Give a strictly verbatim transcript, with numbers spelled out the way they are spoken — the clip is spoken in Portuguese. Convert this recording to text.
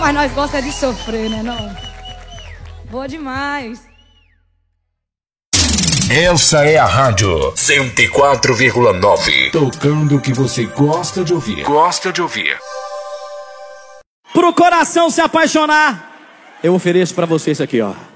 mas nós gostamos de sofrer, né não? Boa demais. Essa é a Rádio cento e quatro vírgula nove. Tocando o que você gosta de ouvir. Gosta de ouvir. Pro coração se apaixonar, eu ofereço pra você isso aqui, ó.